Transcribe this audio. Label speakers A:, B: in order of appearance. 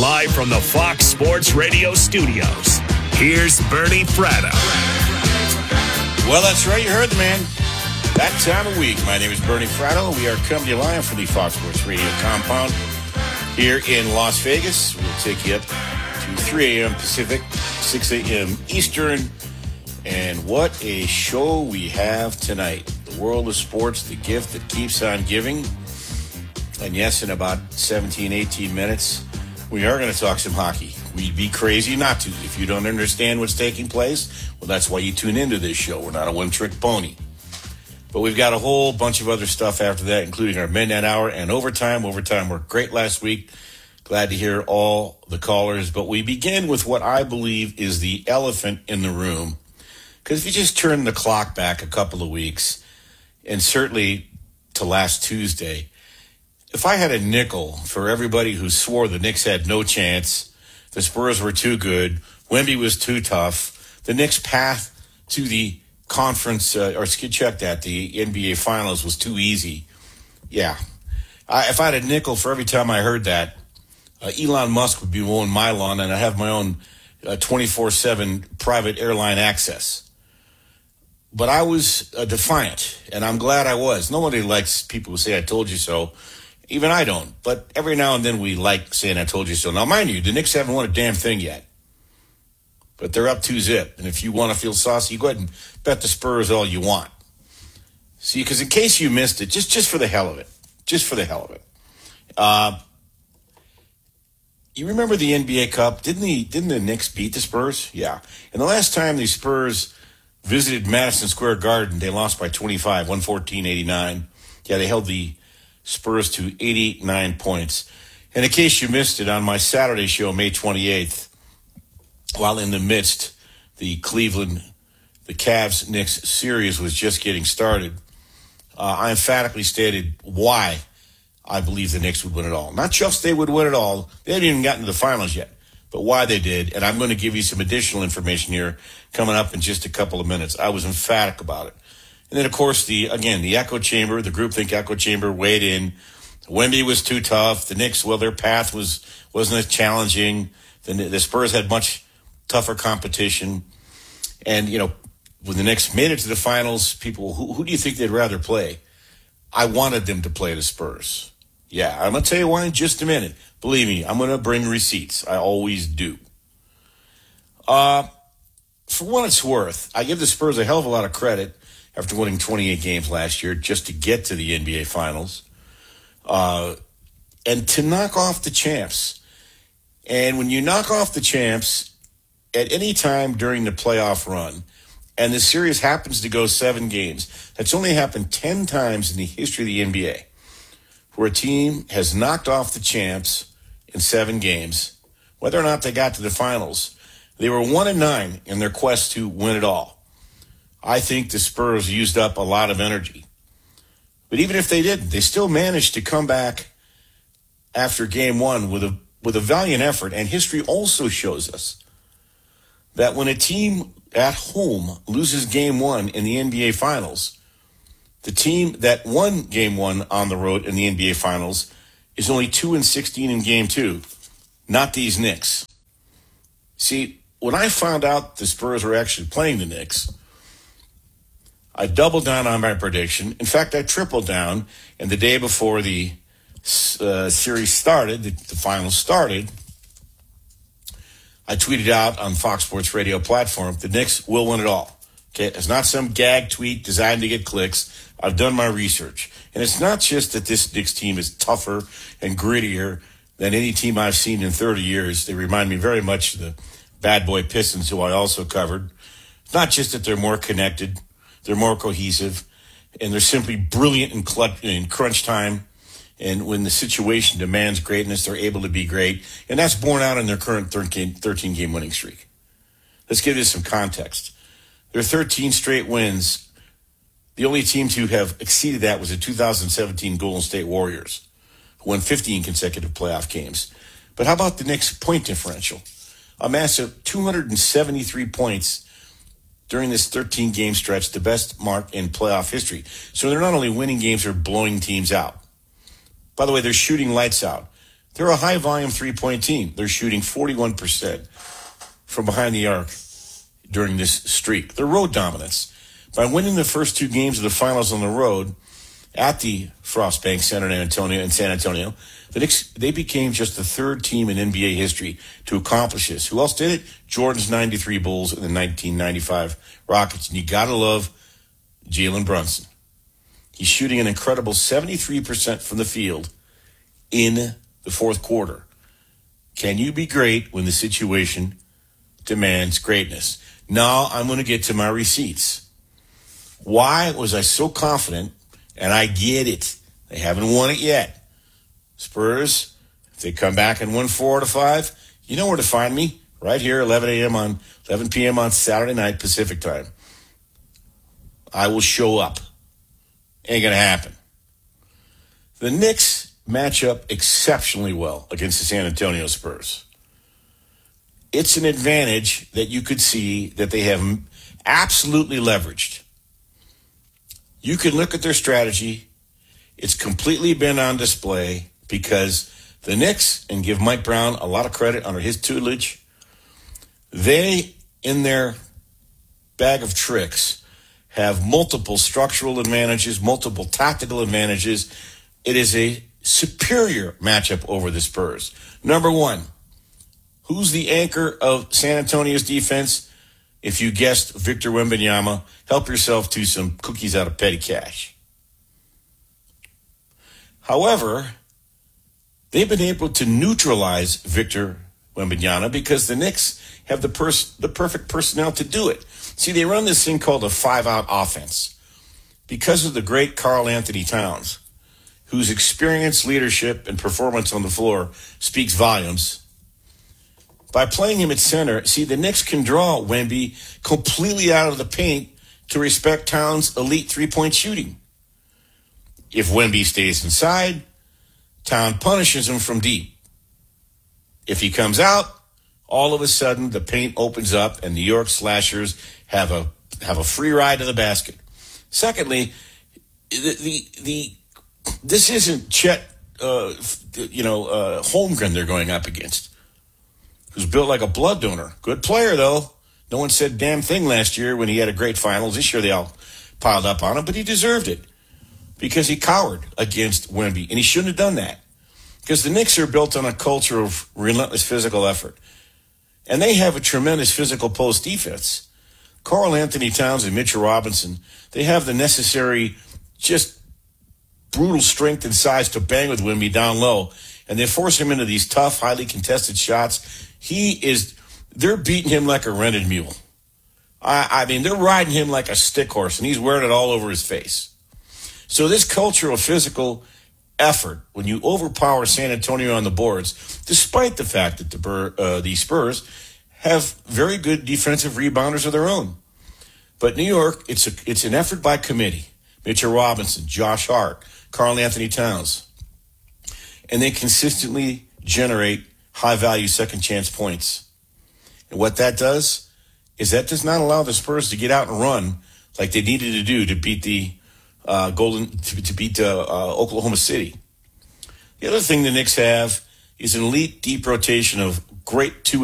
A: Live from the Fox Sports Radio studios, here's Bernie Fratto.
B: Well, that's right. You heard the man. That time of week. My name is Bernie Fratto. We are coming to you live from the Fox Sports Radio compound here in Las Vegas. We'll take you up to 3 a.m. Pacific, 6 a.m. Eastern. And what a show we have tonight. The world of sports, the gift that keeps on giving. And yes, in about 17, 18 minutes, we are going to talk some hockey. We'd be crazy not to. If you don't understand what's taking place, well, that's why you tune into this show. We're not a one-trick pony. But we've got a whole bunch of other stuff after that, including our midnight hour and overtime. Overtime worked great last week. Glad to hear all the callers. But we begin with what I believe is the elephant in the room. Because if you just turn the clock back a couple of weeks, and certainly to last Tuesday, if I had a nickel for everybody who swore the Knicks had no chance, the Spurs were too good, Wemby was too tough, the Knicks' path to the conference, the NBA Finals was too easy. Yeah. If I had a nickel for every time I heard that, Elon Musk would be mowing my lawn and I'd have my own 24/7 private airline access. But I was defiant, and I'm glad I was. Nobody likes people who say, I told you so. Even I don't. But every now and then we like saying, I told you so. Now, mind you, the Knicks haven't won a damn thing yet. But they're up 2-0. And if you want to feel saucy, go ahead and bet the Spurs all you want. See, because in case you missed it, just for the hell of it. Just for the hell of it. You remember the NBA Cup? Didn't the Knicks beat the Spurs? Yeah. And the last time the Spurs visited Madison Square Garden, they lost by 25, 114-89. Yeah, they held the Spurs to 89 points. And in case you missed it, on my Saturday show, May 28th, while in the midst, the Cavs-Knicks series was just getting started, I emphatically stated why I believe the Knicks would win it all. Not just they would win it all. They hadn't even gotten to the finals yet, but why they did. And I'm going to give you some additional information here coming up in just a couple of minutes. I was emphatic about it. And then, of course, the echo chamber, the groupthink echo chamber weighed in. Wemby was too tough. The Knicks, well, their path wasn't as challenging. The Spurs had much tougher competition. And, when the Knicks made it to the finals, people, who do you think they'd rather play? I wanted them to play the Spurs. Yeah, I'm going to tell you why in just a minute. Believe me, I'm going to bring receipts. I always do. For what it's worth, I give the Spurs a hell of a lot of credit after winning 28 games last year just to get to the NBA Finals. And to knock off the champs. And when you knock off the champs at any time during the playoff run, and the series happens to go 7 games, that's only happened 10 times in the history of the NBA, where a team has knocked off the champs in 7 games, whether or not they got to the finals. They were 1-9 in their quest to win it all. I think the Spurs used up a lot of energy. But even if they didn't, they still managed to come back after game 1 with a valiant effort. And history also shows us that when a team at home loses game 1 in the NBA Finals, the team that won game 1 on the road in the NBA Finals is only 2-16 in game 2, not these Knicks. See, when I found out the Spurs were actually playing the Knicks, I doubled down on my prediction. In fact, I tripled down. And the day before the series started, the finals started, I tweeted out on Fox Sports Radio platform, the Knicks will win it all. Okay, it's not some gag tweet designed to get clicks. I've done my research. And it's not just that this Knicks team is tougher and grittier than any team I've seen in 30 years. They remind me very much of the bad boy Pistons, who I also covered. It's not just that they're more connected, they're more cohesive, and they're simply brilliant in crunch time. And when the situation demands greatness, they're able to be great. And that's borne out in their current 13-game winning streak. Let's give this some context. Their 13 straight wins, the only teams who have exceeded that was the 2017 Golden State Warriors, who won 15 consecutive playoff games. But how about the Knicks' point differential? A massive 273 points during this 13-game stretch, the best mark in playoff history. So they're not only winning games, they're blowing teams out. By the way, they're shooting lights out. They're a high-volume three-point team. They're shooting 41% from behind the arc during this streak. Their road dominance. By winning the first two games of the finals on the road at the Frostbank Center in San Antonio, the Knicks, they became just the third team in NBA history to accomplish this. Who else did it? Jordan's 93 Bulls and the 1995 Rockets. And you got to love Jalen Brunson. He's shooting an incredible 73% from the field in the fourth quarter. Can you be great when the situation demands greatness? Now I'm going to get to my receipts. Why was I so confident? And I get it. They haven't won it yet. Spurs, if they come back and win 4 out of 5, you know where to find me. Right here, 11 p.m. on Saturday night Pacific time. I will show up. Ain't going to happen. The Knicks match up exceptionally well against the San Antonio Spurs. It's an advantage that you could see that they have absolutely leveraged. You can look at their strategy. It's completely been on display because the Knicks, and give Mike Brown a lot of credit under his tutelage, they, in their bag of tricks, have multiple structural advantages, multiple tactical advantages. It is a superior matchup over the Spurs. Number one, who's the anchor of San Antonio's defense? If you guessed Victor Wembanyama, help yourself to some cookies out of petty cash. However, they've been able to neutralize Victor Wembanyama because the Knicks have the perfect personnel to do it. See, they run this thing called a 5-out offense because of the great Karl Anthony Towns, whose experience, leadership, and performance on the floor speaks volumes. By playing him at center, see, the Knicks can draw Wemby completely out of the paint to respect Towns' elite three-point shooting. If Wemby stays inside, Town punishes him from deep. If he comes out, all of a sudden the paint opens up and New York Slashers have a free ride to the basket. Secondly, this isn't Chet, Holmgren they're going up against, who's built like a blood donor. Good player, though. No one said damn thing last year when he had a great finals. This year they all piled up on him, but he deserved it because he cowered against Wemby, and he shouldn't have done that because the Knicks are built on a culture of relentless physical effort, and they have a tremendous physical post defense. Karl Anthony Towns and Mitchell Robinson, they have the necessary just brutal strength and size to bang with Wemby down low, and they force him into these tough, highly contested shots. They're beating him like a rented mule. I mean, they're riding him like a stick horse, and he's wearing it all over his face. So this culture of physical effort, when you overpower San Antonio on the boards, despite the fact that the Spurs have very good defensive rebounders of their own. But New York, it's an effort by committee. Mitchell Robinson, Josh Hart, Karl Anthony Towns. And they consistently generate high-value second-chance points. And what that does is that does not allow the Spurs to get out and run like they needed to do to beat the Oklahoma City. The other thing the Knicks have is an elite deep rotation of great two